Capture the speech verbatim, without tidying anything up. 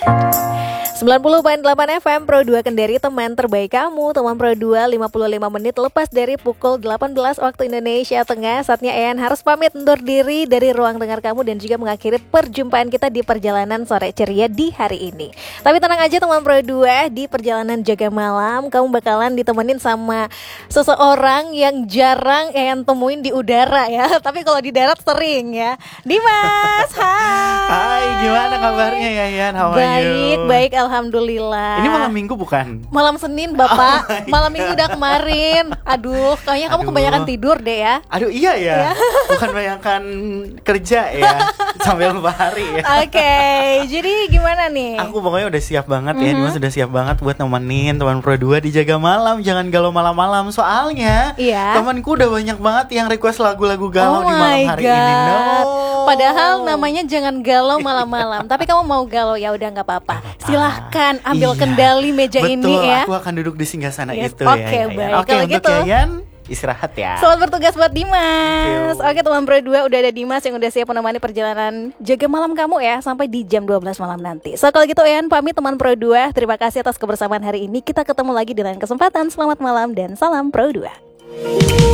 sembilan puluh koma delapan F M Pro dua Kendari, teman terbaik kamu. Teman Pro dua, lima puluh lima menit lepas dari pukul delapan belas waktu Indonesia Tengah. Saatnya Ean harus pamit undur diri dari ruang dengar kamu dan juga mengakhiri perjumpaan kita di perjalanan sore ceria di hari ini. Tapi tenang aja teman Pro dua, di perjalanan jaga malam kamu bakalan ditemenin sama seseorang yang jarang Ean temuin di udara ya. Tapi kalau di darat sering ya. Dimas, hai. Hai, gimana kabarnya ya Yan? How are Baik, you? baik, alhamdulillah. Ini malam minggu bukan? Malam Senin Bapak, Oh malam minggu udah kemarin. Aduh, kayaknya kamu Aduh. kebanyakan tidur deh ya. Aduh iya ya, Iya. bukan bayangkan kerja ya sampai lupa hari ya. Oke, jadi gimana nih? Aku pokoknya udah siap banget ya, Mhm. Dimas udah siap banget buat nemenin teman Pro dua di Jaga Malam. Jangan galau malam-malam, soalnya Iya. temanku udah banyak banget yang request lagu-lagu galau Oh di malam my hari ini. No. God. Padahal namanya jangan galau malam-malam. Tapi kamu mau galau ya udah nggak apa-apa. Silahkan ambil Iya. kendali meja Betul, ini ya. aku akan duduk di singgasana Yes, itu oke, ya. ya, ya. baik. Oke, Kalau untuk gitu, Yayan istirahat ya. Selamat bertugas buat Dimas. Thank you. Oke teman Pro dua, udah ada Dimas yang udah siap menemani perjalanan jaga malam kamu ya sampai di jam dua belas malam nanti. So kalau gitu Ean pamit teman Pro dua. Terima kasih atas kebersamaan hari ini. Kita ketemu lagi di lain kesempatan. Selamat malam dan salam Pro dua.